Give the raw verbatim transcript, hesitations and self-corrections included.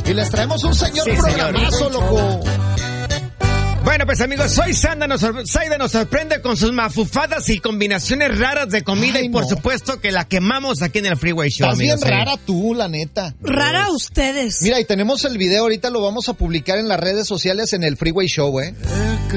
Y les traemos un señor Sí, programazo, señor. loco. Bueno, pues amigos, hoy Sanda nos, sor- Saida nos sorprende con sus mafufadas y combinaciones raras de comida. Ay, y por no. supuesto que la quemamos aquí en el Freeway Show, Estás bien amigos, ¿eh? rara tú, la neta. Rara ustedes. Mira, y tenemos el video, ahorita lo vamos a publicar en las redes sociales en el Freeway Show, ¿eh?